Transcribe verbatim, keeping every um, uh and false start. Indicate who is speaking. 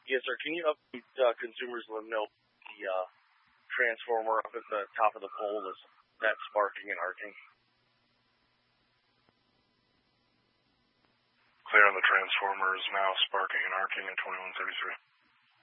Speaker 1: Yes, sir. Can you update uh, consumers and let them know the uh, transformer up at the top of the pole is that sparking and arcing?
Speaker 2: Clear on the transformers now, sparking and arcing at twenty-one thirty-three.